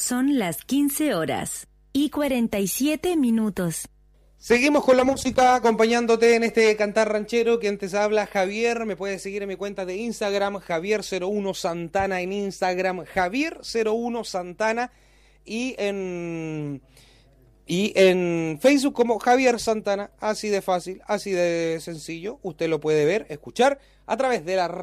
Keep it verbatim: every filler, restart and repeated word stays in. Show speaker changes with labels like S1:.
S1: Son las quince horas y cuarenta y siete minutos.
S2: Seguimos con la música, acompañándote en este cantar ranchero. Que antes habla Javier. Me puedes seguir en mi cuenta de Instagram, Javier cero uno Santana en Instagram, Javier cero uno Santana, y en y en Facebook como Javier Santana. Así de fácil, así de sencillo. Usted lo puede ver, escuchar a través de la